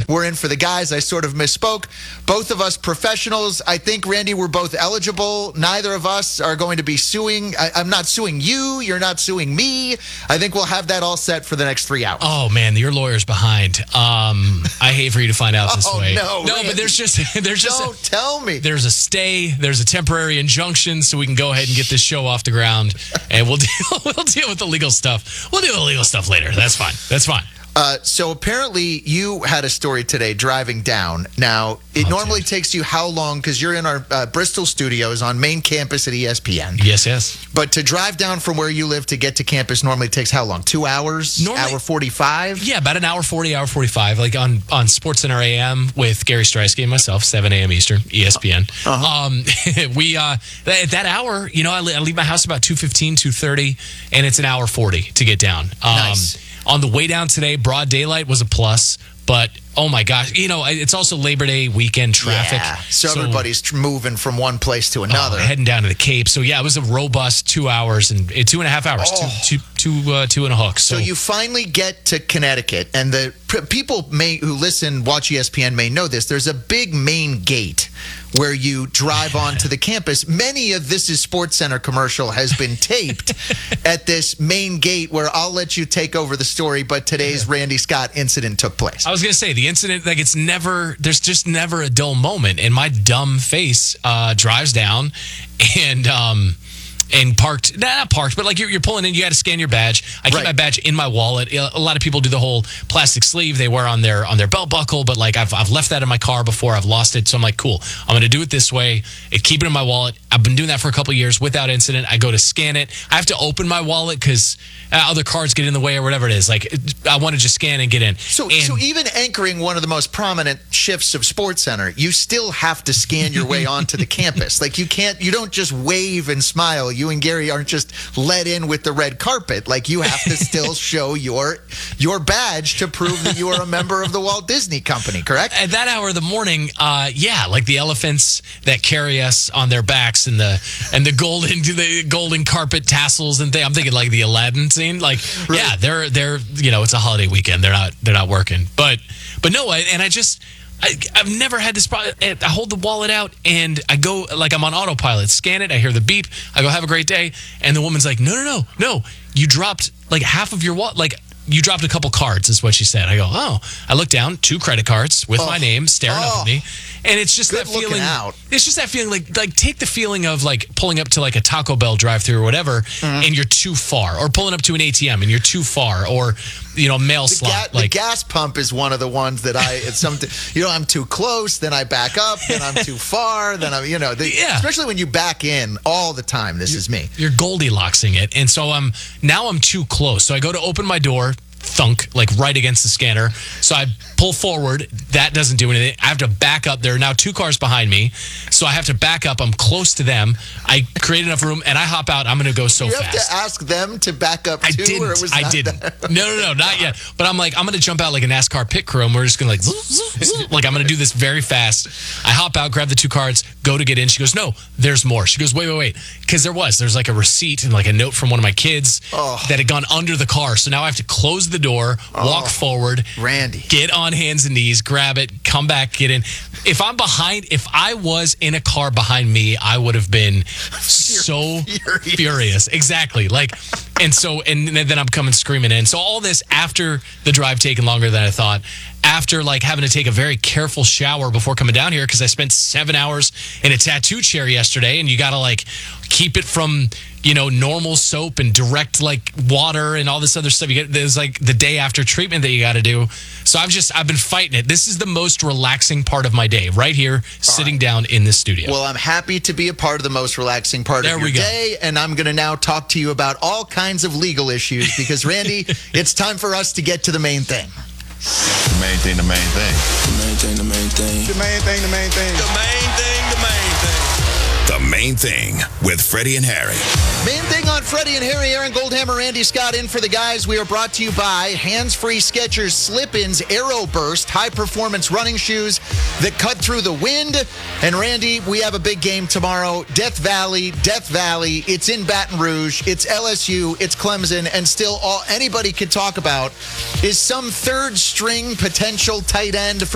we're in for the guys. I sort of misspoke. Both of us professionals. I think, Randy, we're both eligible. Neither of us are going to be suing. I'm not suing you. You're not suing me. I think we'll have that all set for the next 3 hours. Oh, man, your lawyer's behind. I hate for you to find out this way. No, Randy. But there's just Don't tell me. There's a stay. There's a temporary injunction, so we can go ahead and get this show off the ground, and we'll deal with the legal stuff. We'll deal with the legal stuff later. That's fine. So apparently you had a story today driving down. Now, it normally takes you how long? Because you're in our Bristol studios on main campus at ESPN. Yes. But to drive down from where you live to get to campus normally takes how long? 2 hours? Normally, hour 45? Yeah, about an hour 40, hour 45. Like on SportsCenter AM with Gary Streisky and myself, 7 a.m. Eastern, ESPN. We at that hour, I leave my house about 2:15, 2:30, and it's an hour 40 to get down. Nice. On the way down today, broad daylight was a plus, but oh my gosh, it's also Labor Day weekend traffic. Yeah, so everybody's moving from one place to another. Heading down to the Cape. So yeah, it was a robust 2 hours and 2.5 hours, two and a hook. So you finally get to Connecticut, and the people who watch ESPN may know this. There's a big main gate where you drive onto the campus. Many of This Is SportsCenter commercial has been taped at this main gate where I'll let you take over the story, but today's Randy Scott incident took place. I was going to say, the incident, there's just never a dull moment, and my dumb face drives down and parked, not parked, but like you're pulling in, you got to scan your badge. I keep my badge in my wallet. A lot of people do the whole plastic sleeve they wear on their belt buckle, but like I've left that in my car before. I've lost it, so I'm like, cool. I'm going to do it this way. Keep it in my wallet. I've been doing that for a couple of years without incident. I go to scan it. I have to open my wallet because other cards get in the way or whatever it is. Like I want to just scan and get in. So even anchoring one of the most prominent shifts of SportsCenter, you still have to scan your way onto the campus. Like you don't just wave and smile. You and Gary aren't just let in with the red carpet. Like you have to still show your badge to prove that you are a member of the Walt Disney Company, correct? At that hour of the morning, like the elephants that carry us on their backs and the golden carpet tassels and things. I'm thinking like the Aladdin scene. Like, right. Yeah, they're it's a holiday weekend. They're not working. But no, I've never had this problem. I hold the wallet out and I go like I'm on autopilot. Scan it. I hear the beep. I go, have a great day. And the woman's like, no. You dropped like half of your wallet. Like you dropped a couple cards is what she said. I go, oh. I look down, 2 credit cards with my name staring up at me. And it's just that feeling. It's just that feeling like take the feeling of like pulling up to like a Taco Bell drive-thru or whatever, and you're too far, or pulling up to an ATM and you're too far, or mail slot. The gas pump is one of the ones that I'm too close, then I back up, then I'm too far, then I'm especially when you back in all the time. This is me. You're Goldilocksing it, and so I'm too close. So I go to open my door. Thunk, like right against the scanner. So I pull forward. That doesn't do anything. I have to back up. There are now 2 cars behind me. So I have to back up. I'm close to them. I create enough room and I hop out. I'm going to go so fast. You have to ask them to back up too? I didn't. No, not yet. But I'm like, I'm going to jump out like a NASCAR pit crew and we're just going to like I'm going to do this very fast. I hop out, grab the 2 cards, go to get in. She goes, no, there's more. She goes, wait. Because there's like a receipt and like a note from one of my kids that had gone under the car. So now I have to close the door, walk forward, Randy, get on hands and knees, grab it, come back, get in. If I was in a car behind me, I would have been so furious. Exactly. And then I'm coming screaming in. So all this after the drive taking longer than I thought, after like having to take a very careful shower before coming down here because I spent 7 hours in a tattoo chair yesterday, and you got to like keep it from normal soap and direct like water and all this other stuff. There's like the day after treatment that you got to do. So I've been fighting it. This is the most relaxing part of my day, right here, sitting down in this studio. Well, I'm happy to be a part of the most relaxing part of your day, and I'm going to now talk to you about all kinds of legal issues because, Randy, it's time for us to get to the main thing. The main thing. The main thing. The main thing. The main thing. The main thing. The main thing. The main thing. The Main Thing with Freddie and Harry. Main Thing on Freddie and Harry. Aaron Goldhammer, Randy Scott in for the guys. We are brought to you by Hands-Free Skechers Slip-Ins Aeroburst, high-performance running shoes that cut through the wind. And Randy, we have a big game tomorrow. Death Valley. It's in Baton Rouge. It's LSU. It's Clemson. And still all anybody could talk about is some third-string potential tight end